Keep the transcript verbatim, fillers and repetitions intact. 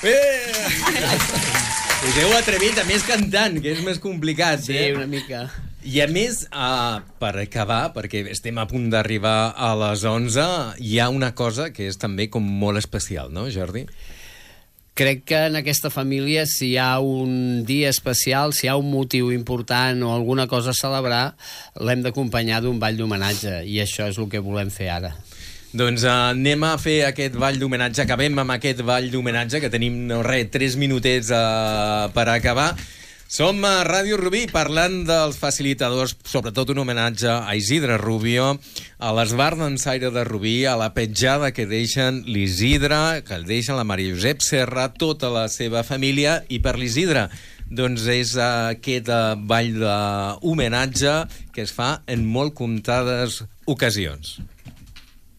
Eh! Us heu atrevit, a més cantant, que és més complicat, sí, eh? Sí, una mica. I a més, uh, per acabar, perquè estem a punt d'arribar a les onze, hi ha una cosa que és també com molt especial, no, Jordi? Crec que en aquesta família, si hi ha un dia especial, si hi ha un motiu important o alguna cosa a celebrar, l'hem d'acompanyar d'un ball d'homenatge, i això és el que volem fer ara. Doncs uh, anem a fer aquest ball d'homenatge. Acabem amb aquest ball d'homenatge, que tenim, no res, tres minutets uh, per acabar. Som a Ràdio Rubí parlant dels facilitadors, sobretot un homenatge a Isidre Rubio, a l'Esbar d'Ensaire de Rubí, a la petjada que deixen l'Isidre, que el deixen la Maria Josep Serra, tota la seva família, i per l'Isidre doncs és aquest ball d'homenatge que es fa en molt comptades ocasions.